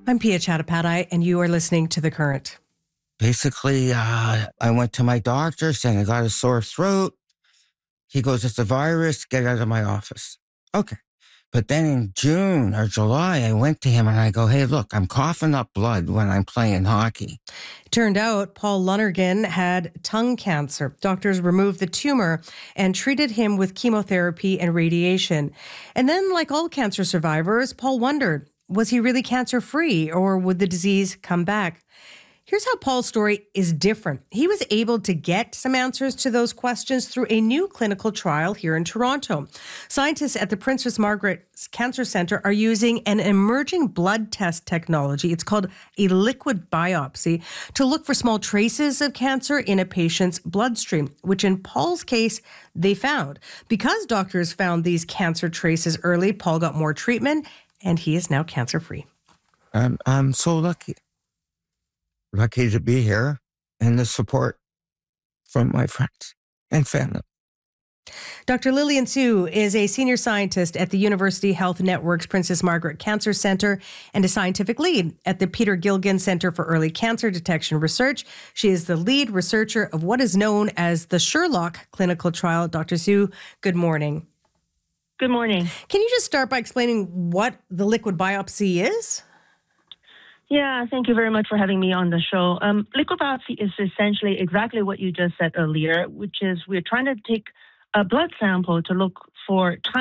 I'm Pia Chattopadhyay, and you are listening to The Current. Basically, I went to my doctor saying I got a sore throat. He goes, it's a virus, get out of my office. Okay. But then in June or July, I went to him and I go, hey, look, I'm coughing up blood when I'm playing hockey. Turned out Paul Lonergan had tongue cancer. Doctors removed the tumor and treated him with chemotherapy and radiation. And then, like all cancer survivors, Paul wondered, was he really cancer-free or would the disease come back? Here's how Paul's story is different. He was able to get some answers to those questions through a new clinical trial here in Toronto. Scientists at the Princess Margaret Cancer Centre are using an emerging blood test technology. It's called a liquid biopsy to look for small traces of cancer in a patient's bloodstream, which in Paul's case, they found. Because doctors found these cancer traces early, Paul got more treatment and he is now cancer-free. I'm so lucky to be here and the support from my friends and family. Dr. Lillian Su is a senior scientist at the University Health Network's Princess Margaret Cancer Centre and a scientific lead at the Peter Gilligan Centre for Early Cancer Detection Research. She is the lead researcher of what is known as the Sherlock clinical trial. Dr. Su, good morning. Good morning. Can you just start by explaining what the liquid biopsy is? Yeah, thank you very much for having me on the show. Liquid biopsy is essentially exactly what you just said earlier, which is we're trying to take a blood sample to look for